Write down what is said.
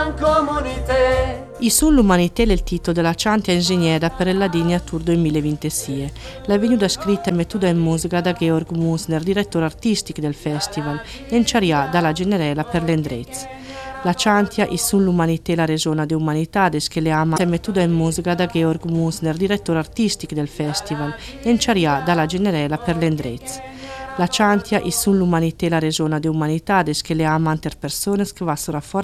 en communauté. I sull'umanità è il titolo della Chantia Ingegnera per la Digna Tour 2026. La venuta scritta e mettuta in musica da Georg Musner, direttore artistico del festival, e inciarià dalla Generela per l'Endrez. La Chantia i sull'umanità la regione de Humanitades che le ama è mettuta in musica da Georg Musner, direttore artistico del festival, e inciarià dalla Generela per l'Endrez. La Chantia i sull'umanità la regione de Humanitades che le ama per persone che vassero a